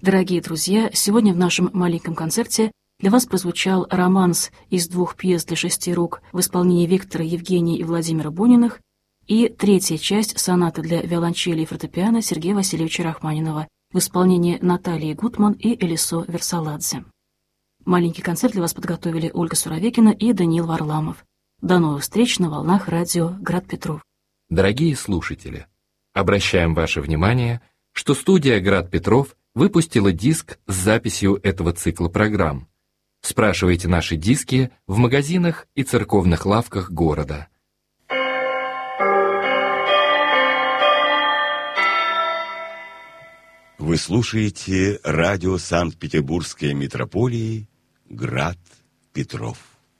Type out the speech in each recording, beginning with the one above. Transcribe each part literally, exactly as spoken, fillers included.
Дорогие друзья, сегодня в нашем маленьком концерте для вас прозвучал романс из двух пьес для шести рук в исполнении Виктора, Евгения и Владимира Буниных и третья часть сонаты для виолончели и фортепиано Сергея Васильевича Рахманинова в исполнении Натальи Гутман и Элисо Версаладзе. Маленький концерт для вас подготовили Ольга Суровекина и Даниил Варламов. До новых встреч на волнах радио «Град Петров». Дорогие слушатели, обращаем ваше внимание, что студия «Град Петров» выпустила диск с записью этого цикла программ. Спрашивайте наши диски в магазинах и церковных лавках города. Вы слушаете радио Санкт-Петербургской митрополии «Град Петров».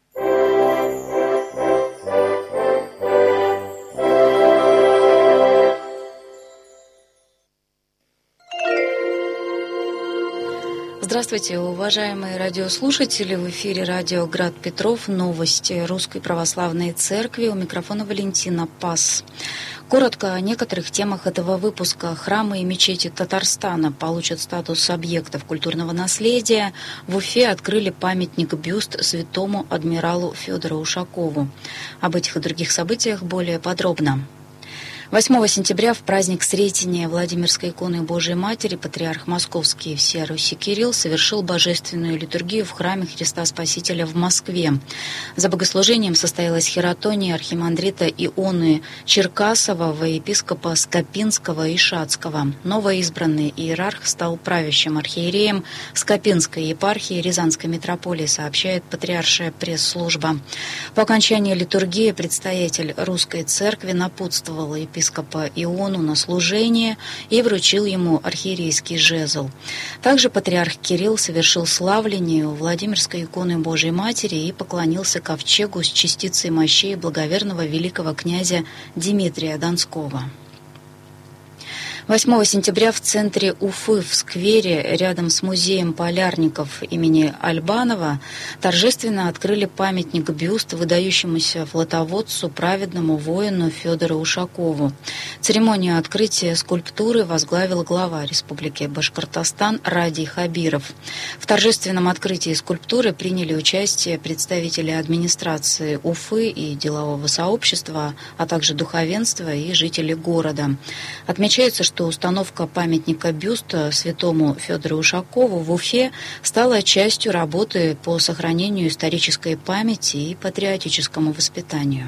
Здравствуйте, уважаемые радиослушатели! В эфире радио «Град Петров», новости Русской Православной Церкви. У микрофона Валентина Пас. Коротко о некоторых темах этого выпуска. Храмы и мечети Татарстана получат статус объектов культурного наследия. В Уфе открыли памятник-бюст святому адмиралу Федору Ушакову. Об этих и других событиях более подробно. восьмого сентября в праздник Сретения Владимирской иконы Божией Матери патриарх Московский всея Руси Кирилл совершил божественную литургию в храме Христа Спасителя в Москве. За богослужением состоялась хератония архимандрита Ионы Черкасова во епископа Скопинского и Шацкого. Новоизбранный иерарх стал правящим архиереем Скопинской епархии Рязанской митрополии, сообщает патриаршая пресс-служба. По окончании литургии предстоятель Русской Церкви напутствовал епископа епископа Иону на служение и вручил ему архиерейский жезл. Также патриарх Кирилл совершил славление у Владимирской иконы Божией Матери и поклонился ковчегу с частицей мощей благоверного великого князя Дмитрия Донского. восьмого сентября в центре Уфы, в сквере, рядом с музеем полярников имени Альбанова, торжественно открыли памятник-бюст выдающемуся флотоводцу, праведному воину Федору Ушакову. Церемонию открытия скульптуры возглавил глава Республики Башкортостан Радий Хабиров. В торжественном открытии скульптуры приняли участие представители администрации Уфы и делового сообщества, а также духовенства и жители города. Отмечается, что установка памятника бюста святому Федору Ушакову в Уфе стала частью работы по сохранению исторической памяти и патриотическому воспитанию.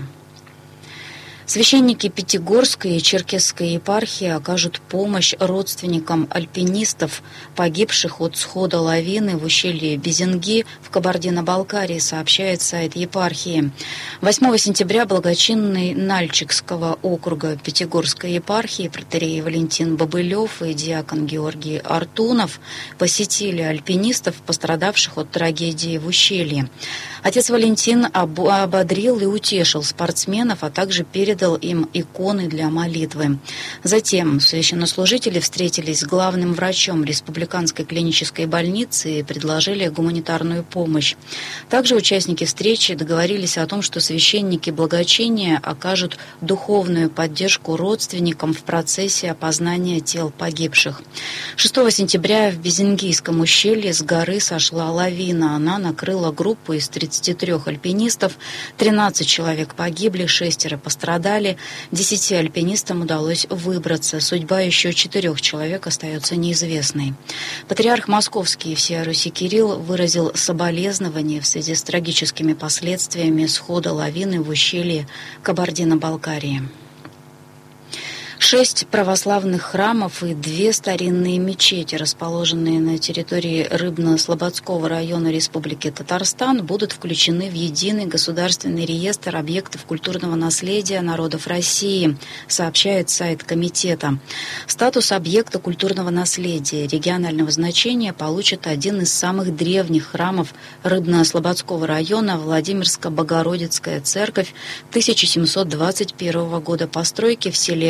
Священники Пятигорской и Черкесской епархии окажут помощь родственникам альпинистов, погибших от схода лавины в ущелье Безенги в Кабардино-Балкарии, сообщает сайт епархии. восьмого сентября благочинный Нальчикского округа Пятигорской епархии протоиерей Валентин Бобылев и диакон Георгий Артунов посетили альпинистов, пострадавших от трагедии в ущелье. Отец Валентин ободрил и утешил спортсменов, а также передал им иконы для молитвы. Затем священнослужители встретились с главным врачом Республиканской клинической больницы и предложили гуманитарную помощь. Также участники встречи договорились о том, что священники благочиния окажут духовную поддержку родственникам в процессе опознания тел погибших. шестого сентября в Безенгийском ущелье с горы сошла лавина. Она накрыла группу из тридцати трёх альпинистов. тринадцать человек погибли, шестеро пострадали. Десяти альпинистам удалось выбраться. Судьба еще четырех человек остается неизвестной. Патриарх Московский всея Руси Кирилл выразил соболезнования в связи с трагическими последствиями схода лавины в ущелье Кабардино-Балкарии. Шесть православных храмов и две старинные мечети, расположенные на территории Рыбно-Слободского района Республики Татарстан, будут включены в единый государственный реестр объектов культурного наследия народов России, сообщает сайт комитета. Статус объекта культурного наследия регионального значения получит один из самых древних храмов Рыбно-Слободского района, Владимирско-Богородицкая церковь тысяча семьсот двадцать первого года постройки в селе Ура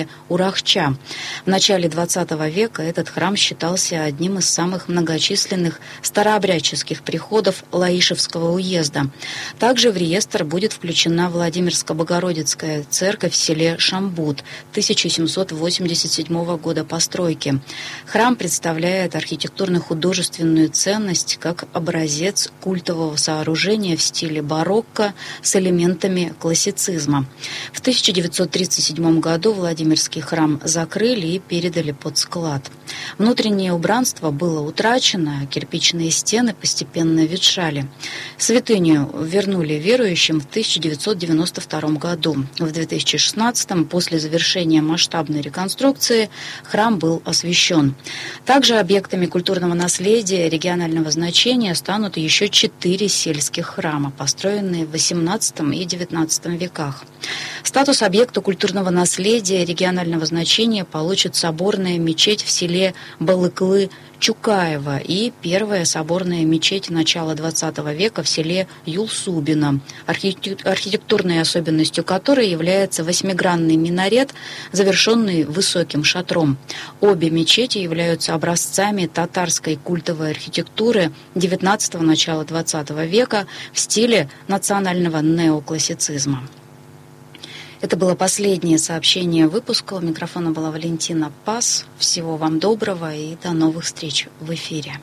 Урахча. В начале двадцатого века этот храм считался одним из самых многочисленных старообрядческих приходов Лаишевского уезда. Также в реестр будет включена Владимирско-Богородицкая церковь в селе Шамбут тысяча семьсот восемьдесят седьмого года постройки. Храм представляет архитектурно-художественную ценность как образец культового сооружения в стиле барокко с элементами классицизма. В тысяча девятьсот тридцать седьмом году Владимирский храм закрыли и передали под склад. Внутреннее убранство было утрачено, а кирпичные стены постепенно ветшали. Святыню вернули верующим в тысяча девятьсот девяносто втором году. В две тысячи шестнадцатом, после завершения масштабной реконструкции, храм был освящен. Также объектами культурного наследия регионального значения станут еще четыре сельских храма, построенные в восемнадцатом и девятнадцатом веках. Статус объекта культурного наследия регионального значения получит соборная мечеть в селе Балыклы-Чукаево и первая соборная мечеть начала двадцатого века в селе Юлсубино, архитектурной особенностью которой является восьмигранный минарет, завершенный высоким шатром. Обе мечети являются образцами татарской культовой архитектуры девятнадцатого – начала двадцатого века в стиле национального неоклассицизма. Это было последнее сообщение выпуска. У микрофона была Валентина Пас. Всего вам доброго и до новых встреч в эфире.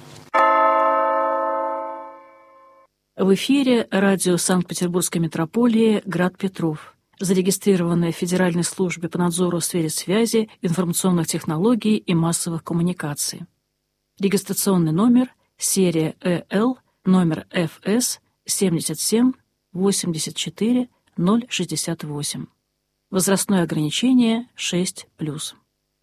В эфире радио Санкт-Петербургской метрополии «Град Петров», зарегистрированное в Федеральной службе по надзору в сфере связи, информационных технологий и массовых коммуникаций. Регистрационный номер, серия Э Л, номер Ф С семьдесят семь восемьдесят четыре ноль шестьдесят восемь. Возрастное ограничение шесть плюс.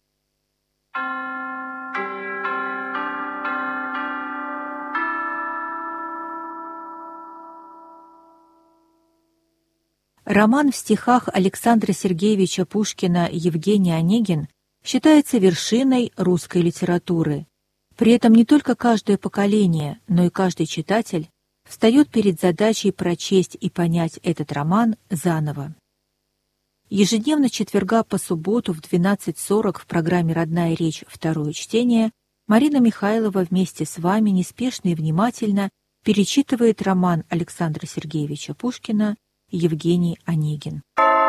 Роман в стихах Александра Сергеевича Пушкина «Евгений Онегин» считается вершиной русской литературы. При этом не только каждое поколение, но и каждый читатель встает перед задачей прочесть и понять этот роман заново. Ежедневно с четверга по субботу в двенадцать сорок в программе «Родная речь. Второе чтение» Марина Михайлова вместе с вами неспешно и внимательно перечитывает роман Александра Сергеевича Пушкина «Евгений Онегин».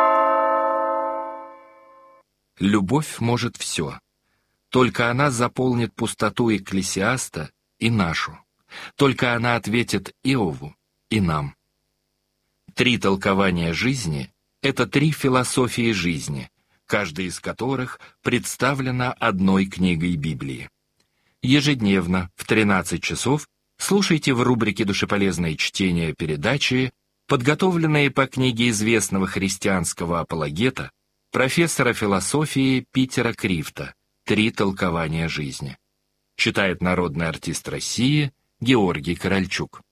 Любовь может все. Только она заполнит пустоту Экклесиаста и нашу. Только она ответит Иову и нам. Три толкования жизни — это три философии жизни, каждая из которых представлена одной книгой Библии. Ежедневно в тринадцать часов слушайте в рубрике «Душеполезное чтение» передачи, подготовленные по книге известного христианского апологета, профессора философии Питера Крифта «Три толкования жизни». Читает народный артист России Георгий Корольчук.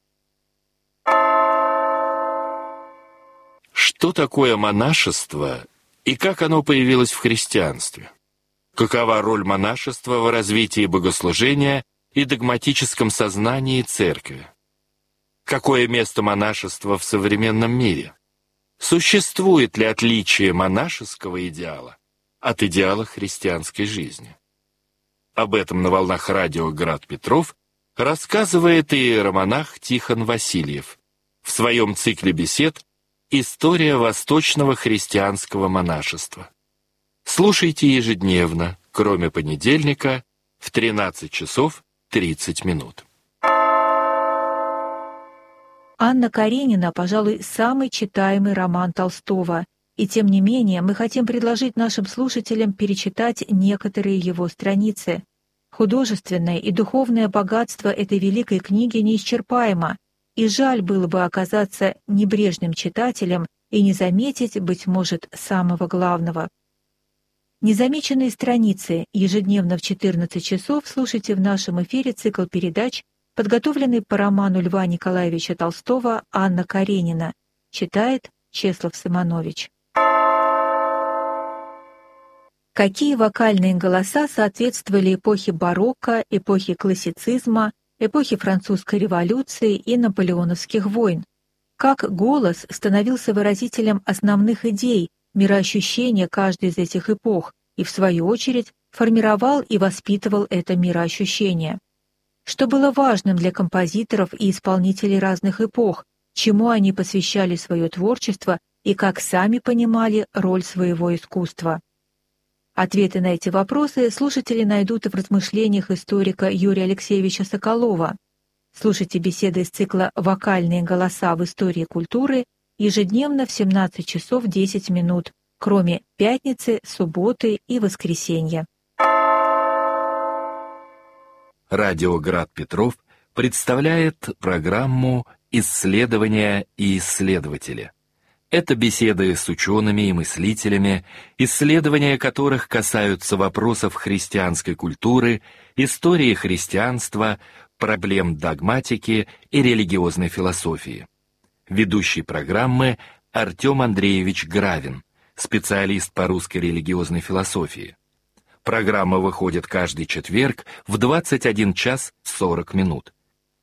Что такое монашество и как оно появилось в христианстве? Какова роль монашества в развитии богослужения и догматическом сознании церкви? Какое место монашества в современном мире? Существует ли отличие монашеского идеала от идеала христианской жизни? Об этом на волнах радио «Град Петров» рассказывает иеромонах Тихон Васильев в своем цикле бесед «История восточного христианского монашества». Слушайте ежедневно, кроме понедельника, в тринадцать часов тридцать минут. «Анна Каренина», пожалуй, самый читаемый роман Толстого, и тем не менее мы хотим предложить нашим слушателям перечитать некоторые его страницы. Художественное и духовное богатство этой великой книги неисчерпаемо, и жаль было бы оказаться небрежным читателем и не заметить, быть может, самого главного. Незамеченные страницы ежедневно в четырнадцать часов слушайте в нашем эфире цикл передач, подготовленный по роману Льва Николаевича Толстого «Анна Каренина». Читает Чеслав Симонович. Какие вокальные голоса соответствовали эпохе барокко, эпохе классицизма, эпохе французской революции и наполеоновских войн? Как голос становился выразителем основных идей, мироощущения каждой из этих эпох и, в свою очередь, формировал и воспитывал это мироощущение. Что было важным для композиторов и исполнителей разных эпох, чему они посвящали свое творчество и как сами понимали роль своего искусства. Ответы на эти вопросы слушатели найдут в размышлениях историка Юрия Алексеевича Соколова. Слушайте беседы из цикла «Вокальные голоса в истории культуры» ежедневно в семнадцать часов десять минут, кроме пятницы, субботы и воскресенья. Радио «Град Петров» представляет программу «Исследования и исследователи». Это беседы с учеными и мыслителями, исследования которых касаются вопросов христианской культуры, истории христианства, проблем догматики и религиозной философии. Ведущий программы Артем Андреевич Гравин, специалист по русской религиозной философии. Программа выходит каждый четверг в двадцать один час сорок минут.